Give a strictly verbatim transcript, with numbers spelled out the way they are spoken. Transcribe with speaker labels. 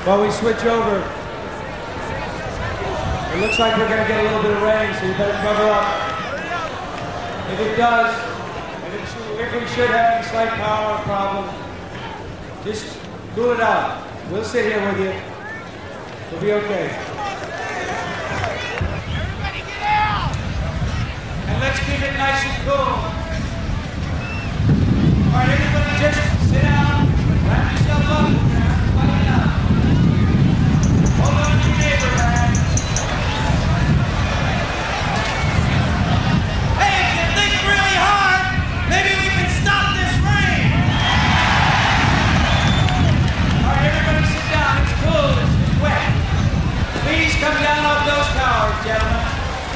Speaker 1: While we switch over, it looks like we're going to get a little bit of rain, so you better cover up. If it does, if, it should, if we should have any slight power problem, just cool it out. We'll sit here with you. We'll be okay.